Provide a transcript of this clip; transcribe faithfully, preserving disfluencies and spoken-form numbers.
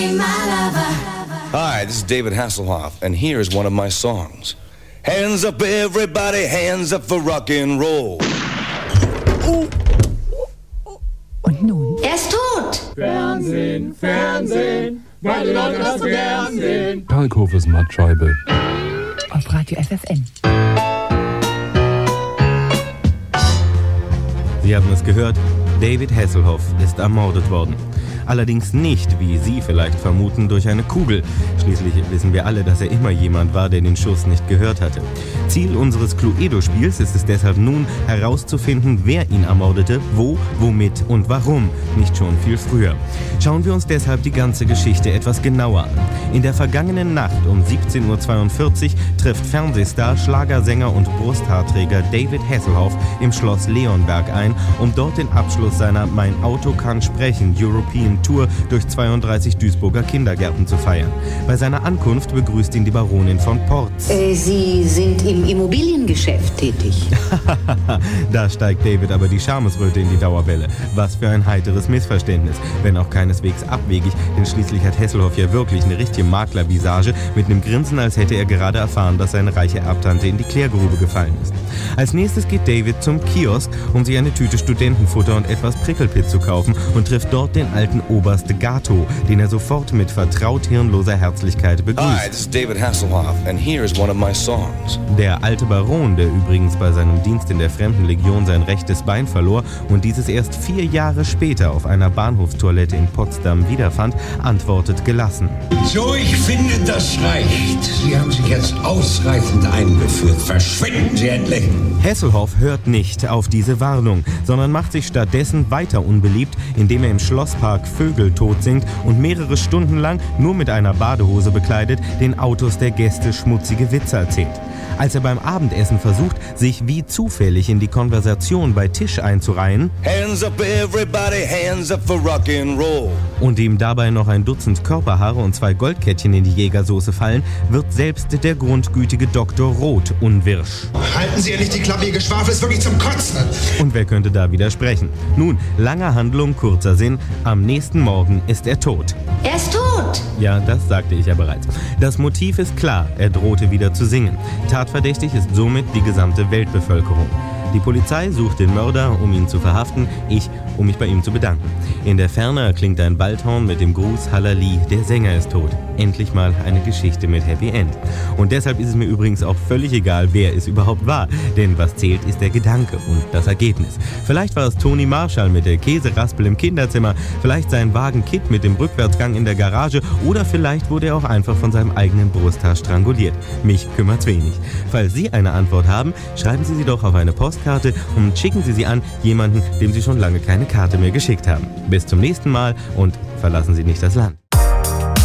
Hi, this is David Hasselhoff, and here is one of my songs. Hands up, everybody, hands up for rock and roll. Und nun? Er ist tot! Fernsehen, Fernsehen, weil die Leute das so gern sehen. Kalkhofes Mattscheibe. Auf Radio F F N. Sie haben es gehört, David Hasselhoff ist ermordet worden. Allerdings nicht, wie Sie vielleicht vermuten, durch eine Kugel. Schließlich wissen wir alle, dass er immer jemand war, der den Schuss nicht gehört hatte. Ziel unseres Cluedo-Spiels ist es deshalb nun, herauszufinden, wer ihn ermordete, wo, womit und warum, nicht schon viel früher. Schauen wir uns deshalb die ganze Geschichte etwas genauer an. In der vergangenen Nacht um siebzehn Uhr zweiundvierzig trifft Fernsehstar, Schlagersänger und Brusthaarträger David Hasselhoff im Schloss Leonberg ein, um dort den Abschluss seiner Mein Auto kann sprechen European Tour durch zweiunddreißig Duisburger Kindergärten zu feiern. Bei seiner Ankunft begrüßt ihn die Baronin von Porz. Äh, Sie sind im Immobiliengeschäft tätig. Da steigt David aber die Schamesröte in die Dauerwelle. Was für ein heiteres Missverständnis, wenn auch keineswegs abwegig, denn schließlich hat Hasselhoff ja wirklich eine richtige Maklervisage mit einem Grinsen, als hätte er gerade erfahren, dass seine reiche Erbtante in die Klärgrube gefallen ist. Als nächstes geht David zum Kiosk, um sich eine Tüte Studentenfutter und etwas Prickelpit zu kaufen und trifft dort den alten Oberst Gato, den er sofort mit vertraut hirnloser Herzlichkeit begrüßt. Hi, this is David Hasselhoff, and here is one of my songs. Der alte Baron, der übrigens bei seinem Dienst in der Fremdenlegion sein rechtes Bein verlor und dieses erst vier Jahre später auf einer Bahnhofstoilette in Potsdam wiederfand, antwortet gelassen. So, ich finde, das reicht. Sie haben sich jetzt ausreichend eingeführt. Verschwinden Sie endlich. Hasselhoff hört nicht auf diese Warnung, sondern macht sich stattdessen weiter unbeliebt, indem er im Schlosspark Vögel tot singt und mehrere Stunden lang, nur mit einer Badehose bekleidet, den Autos der Gäste schmutzige Witze erzählt. Als er beim Abendessen versucht, sich wie zufällig in die Konversation bei Tisch einzureihen Hands up, everybody, hands up for rock and roll. Und ihm dabei noch ein Dutzend Körperhaare und zwei Goldkettchen in die Jägersoße fallen, wird selbst der grundgütige Doktor Roth unwirsch. Halten Sie endlich die Klappe, Ihr Geschwafel ist wirklich zum Kotzen. Und wer könnte da widersprechen? Nun, lange Handlung, kurzer Sinn, am nächsten Morgen ist er tot. Er ist tot! Ja, das sagte ich ja bereits. Das Motiv ist klar, er drohte wieder zu singen. Tatverdächtig ist somit die gesamte Weltbevölkerung. Die Polizei sucht den Mörder, um ihn zu verhaften, ich, um mich bei ihm zu bedanken. In der Ferne erklingt ein Waldhorn mit dem Gruß Hallali, der Sänger ist tot. Endlich mal eine Geschichte mit Happy End. Und deshalb ist es mir übrigens auch völlig egal, wer es überhaupt war. Denn was zählt, ist der Gedanke und das Ergebnis. Vielleicht war es Toni Marshall mit der Käseraspel im Kinderzimmer, vielleicht sein Wagen Kit mit dem Rückwärtsgang in der Garage oder vielleicht wurde er auch einfach von seinem eigenen Brusthaar stranguliert. Mich kümmert's wenig. Falls Sie eine Antwort haben, schreiben Sie sie doch auf eine Postkarte und schicken Sie sie an jemanden, dem Sie schon lange keine Karte mehr geschickt haben. Bis zum nächsten Mal und verlassen Sie nicht das Land.